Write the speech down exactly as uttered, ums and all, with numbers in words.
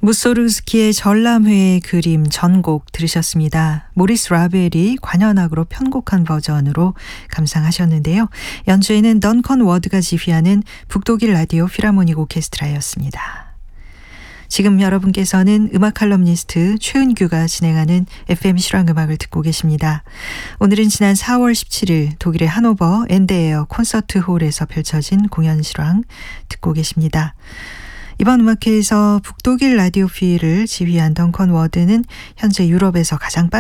무소르스키의 전람회의 그림 전곡 들으셨습니다. 모리스 라벨이 관현악으로 편곡한 버전으로 감상하셨는데요. 연주에는 던컨 워드가 지휘하는 북독일 라디오 필하모닉 오케스트라였습니다. 지금 여러분께서는 음악 칼럼니스트 최은규가 진행하는 에프엠 실황음악을 듣고 계십니다. 오늘은 지난 사월 십칠일 독일의 하노버 엔데에어 콘서트홀에서 펼쳐진 공연 실황 듣고 계십니다. 이번 음악회에서 북독일 라디오 필을 지휘한 던컨 워드는 현재 유럽에서 가장 빠른